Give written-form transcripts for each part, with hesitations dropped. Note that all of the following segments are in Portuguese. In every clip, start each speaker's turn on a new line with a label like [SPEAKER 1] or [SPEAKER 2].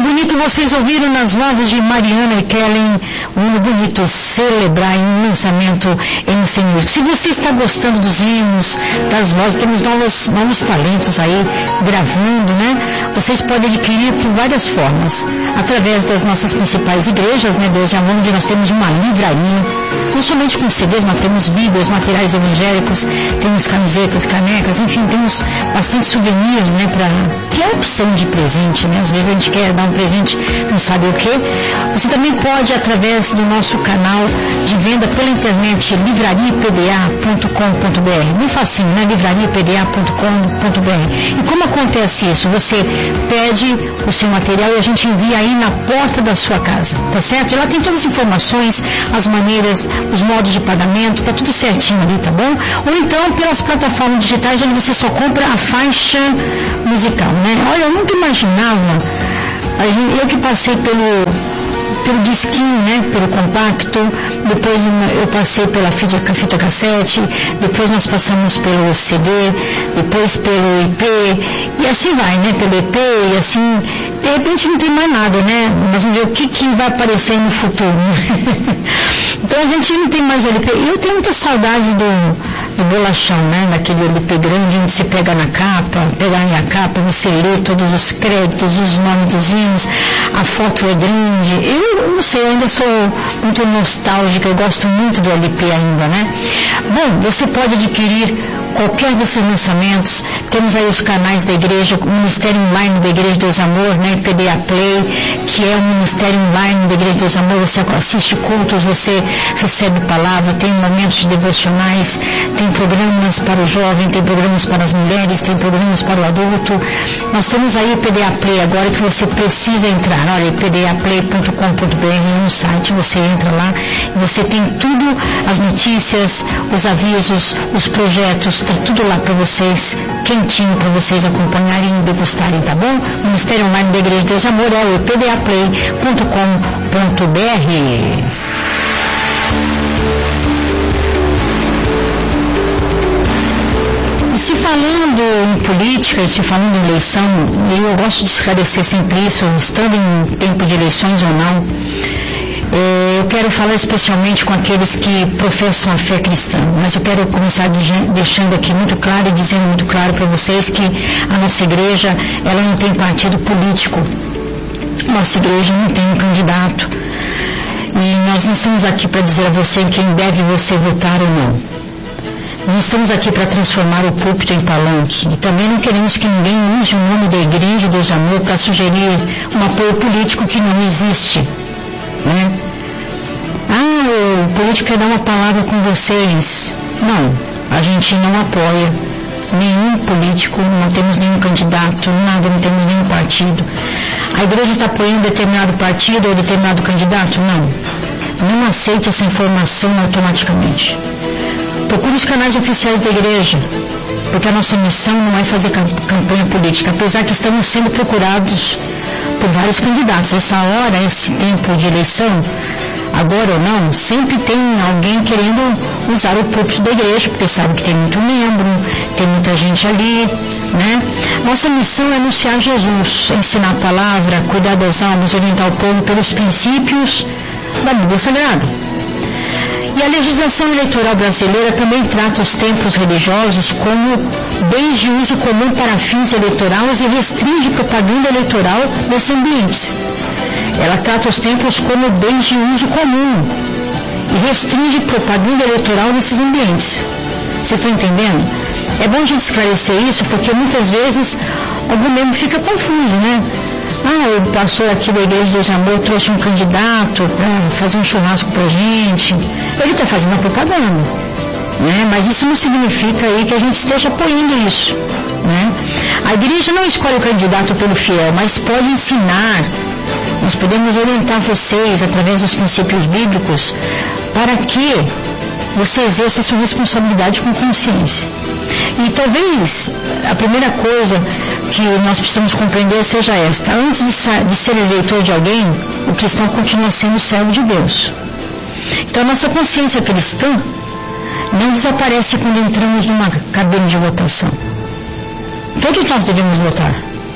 [SPEAKER 1] hino bonito vocês ouviram nas vozes de Mariana e Kellen, o hino bonito Celebrar imensamente em Senhor. Se você está gostando dos hinos, das vozes, temos novos talentos aí gravando, né? Vocês podem adquirir por várias formas, através das nossas principais igrejas, né? Deus e Amor, onde nós temos uma livraria, não somente com CDs, mas temos bíblias, materiais evangélicos, temos camisetas, canecas, enfim, temos bastante souvenirs, né? Que é a opção de presente, né? Às vezes a gente quer dar um presente, não sabe o que. Você também pode, através do nosso canal de venda pela internet, livrariapda.com.br, bem facinho, né? livrariapda.com.br. E como acontece isso? Você pede o seu material e a gente envia aí na porta da sua casa, tá certo? E lá tem todas as informações, as maneiras, os modos de pagamento, tá tudo certinho ali, tá bom? Ou então pelas plataformas digitais onde você só compra a faixa musical, né? Olha, eu nunca imaginava, eu que passei pelo disquinho, né, pelo compacto, depois eu passei pela fita cassete, depois nós passamos pelo CD, depois pelo EP, e assim vai, né, pelo EP, e assim, de repente não tem mais nada, né, mas vamos ver o que vai aparecer no futuro. Então a gente não tem mais LP, e eu tenho muita saudade do bolachão, né, daquele LP grande, onde se pega na capa, você lê todos os créditos, os nomes dos hinos, a foto é grande. Eu não sei, eu ainda sou muito nostálgica, eu gosto muito do LP ainda, né? Bom, você pode adquirir qualquer desses lançamentos, temos aí os canais da igreja, o Ministério Online da Igreja de Deus Amor, né, PDA Play, que é o Ministério Online da Igreja de Deus Amor, você assiste cultos, você recebe palavra, tem momentos de devocionais, tem programas para o jovem, tem programas para as mulheres, tem programas para o adulto. Nós temos aí o PDA Play agora que você precisa entrar, olha, pdaplay.com.br no site, você entra lá e você tem tudo, as notícias, os avisos, os projetos, está tudo lá para vocês, quentinho para vocês acompanharem e degustarem, tá bom? O Ministério Online da Igreja de Deus Amor é o pdaplay.com.br. E se falando em política, se falando em eleição, eu gosto de esclarecer sempre isso, estando em tempo de eleições ou não, eu quero falar especialmente com aqueles que professam a fé cristã, mas eu quero começar deixando aqui muito claro e dizendo muito claro para vocês que a nossa igreja, ela não tem partido político, nossa igreja não tem um candidato, e nós não estamos aqui para dizer a você quem deve você votar ou não. Nós estamos aqui para transformar o púlpito em palanque e também não queremos que ninguém use o nome da Igreja de Deus Amor para sugerir um apoio político que não existe, né? O político quer dar uma palavra com vocês. Não, a gente não apoia nenhum político, não temos nenhum candidato, nada, não temos nenhum partido. A igreja está apoiando determinado partido ou determinado candidato? Não. Não aceite essa informação automaticamente. Procure os canais oficiais da igreja, porque a nossa missão não é fazer campanha política, apesar que estamos sendo procurados por vários candidatos. Essa hora, esse tempo de eleição, agora ou não, sempre tem alguém querendo usar o púlpito da igreja, porque sabe que tem muito membro, tem muita gente ali, né? Nossa missão é anunciar Jesus, ensinar a palavra, cuidar das almas, orientar o povo pelos princípios da Bíblia Sagrada. E a legislação eleitoral brasileira também trata os templos religiosos como bens de uso comum para fins eleitorais e restringe propaganda eleitoral nesses ambientes. Ela trata os templos como bens de uso comum e restringe propaganda eleitoral nesses ambientes. Vocês estão entendendo? É bom a gente esclarecer isso porque muitas vezes algum membro fica confuso, né? O pastor aqui da Igreja de Deus Amor trouxe um candidato para fazer um churrasco pra gente. Ele está fazendo a propaganda, né? Mas isso não significa aí que a gente esteja apoiando isso, né? A igreja não escolhe o candidato pelo fiel, mas pode ensinar. Nós podemos orientar vocês através dos princípios bíblicos para que você exerça a sua responsabilidade com consciência. E talvez a primeira coisa que nós precisamos compreender seja esta: antes de ser eleitor de alguém, o cristão continua sendo servo de Deus. Então a nossa consciência cristã não desaparece quando entramos numa cabine de votação. Todos nós devemos votar.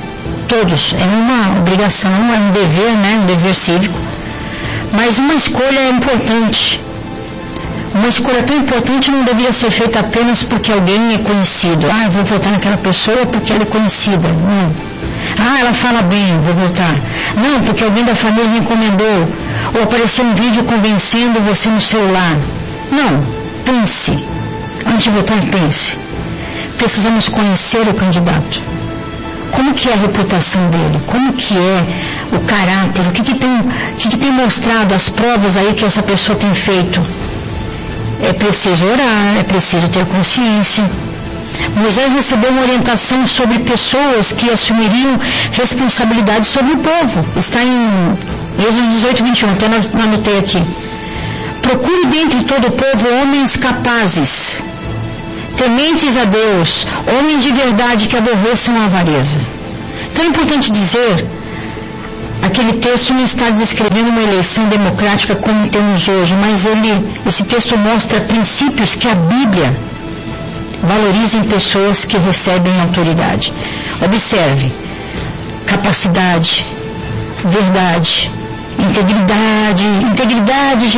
[SPEAKER 1] todos, é uma obrigação, é um dever, né? Um dever cívico. Mas uma escolha é importante. Uma escolha tão importante não deveria ser feita apenas porque alguém é conhecido. Eu vou votar naquela pessoa porque ela é conhecida. Não. Ela fala bem, vou votar. Não, porque alguém da família me encomendou. Ou apareceu um vídeo convencendo você no celular. Não, pense. Antes de votar, pense. Precisamos conhecer o candidato. Como que é a reputação dele? Como que é o caráter? O que tem mostrado as provas aí que essa pessoa tem feito? É preciso orar, é preciso ter consciência. Moisés recebeu uma orientação sobre pessoas que assumiriam responsabilidade sobre o povo. Está em Êxodo 18, 21, até anotei aqui. Procure dentre todo o povo homens capazes, tementes a Deus, homens de verdade que aborreçam a avareza. Então é importante dizer, aquele texto não está descrevendo uma eleição democrática como temos hoje, mas esse texto mostra princípios que a Bíblia valoriza em pessoas que recebem autoridade. Observe, capacidade, verdade, integridade,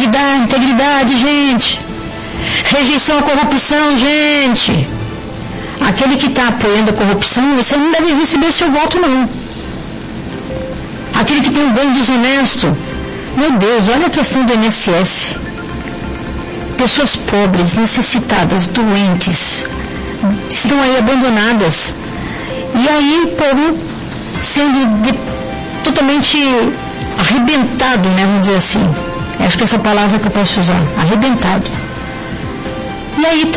[SPEAKER 1] gente. Rejeição à corrupção, gente. Aquele que está apoiando a corrupção, você não deve receber seu voto, não. Aquele que tem um ganho desonesto. Meu Deus, olha a questão do INSS. Pessoas pobres, necessitadas, doentes, estão aí abandonadas. E aí o povo sendo totalmente arrebentado, né, vamos dizer assim. Acho que essa palavra que eu posso usar, arrebentado. E aí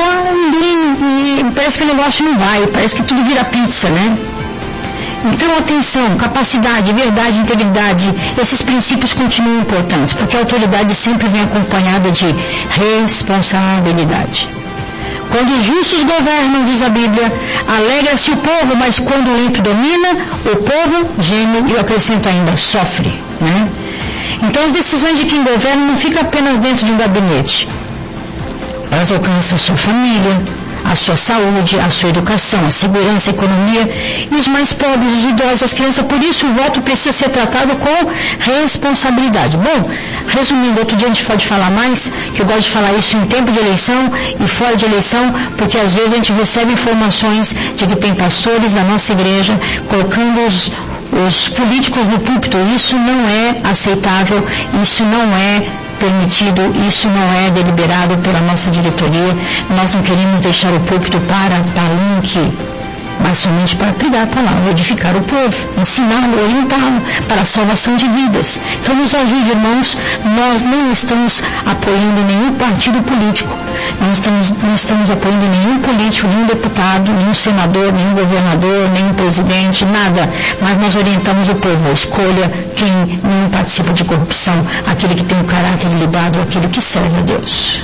[SPEAKER 1] parece que o negócio não vai, parece que tudo vira pizza, né? Então, atenção, capacidade, verdade, integridade, esses princípios continuam importantes, porque a autoridade sempre vem acompanhada de responsabilidade. Quando os justos governam, diz a Bíblia, alegra-se o povo, mas quando o ímpio domina, o povo geme e, eu acrescento ainda, sofre, né? Então, as decisões de quem governa não ficam apenas dentro de um gabinete. Elas alcançam a sua família, a sua saúde, a sua educação, a segurança, a economia e os mais pobres, os idosos, as crianças. Por isso o voto precisa ser tratado com responsabilidade. Bom, resumindo, outro dia a gente pode falar mais, que eu gosto de falar isso em tempo de eleição e fora de eleição, porque às vezes a gente recebe informações de que tem pastores da nossa igreja colocando os políticos no púlpito. Isso não é aceitável, isso não é permitido, isso não é deliberado pela nossa diretoria. Nós não queremos deixar o púlpito para palanque, mas somente para pregar a palavra, edificar o povo, ensiná-lo, orientá-lo para a salvação de vidas. Então nos ajude, irmãos, nós não estamos apoiando nenhum partido político, não estamos apoiando nenhum político, nenhum deputado, nenhum senador, nenhum governador, nenhum presidente, nada, mas nós orientamos o povo, escolha quem não participa de corrupção, aquele que tem o caráter ilibado, aquele que serve a Deus.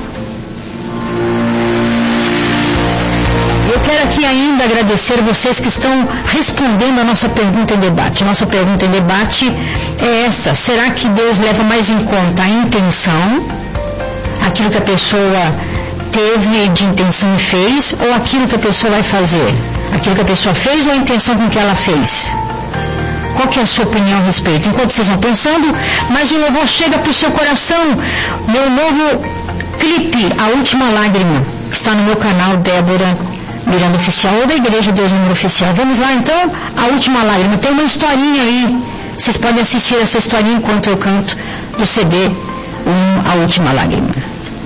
[SPEAKER 1] Eu quero aqui ainda agradecer vocês que estão respondendo a nossa pergunta em debate. Nossa pergunta em debate é essa: será que Deus leva mais em conta a intenção, aquilo que a pessoa teve de intenção e fez, ou aquilo que a pessoa vai fazer? Aquilo que a pessoa fez ou a intenção com que ela fez? Qual que é a sua opinião a respeito? Enquanto vocês vão pensando, mais um louvor chega para o seu coração. Meu novo clipe, A Última Lágrima, que está no meu canal Débora Miranda Oficial, ou da Igreja Deus Número Oficial. Vamos lá então, A Última Lágrima. Tem uma historinha aí, vocês podem assistir essa historinha enquanto eu canto do CD A Última Lágrima.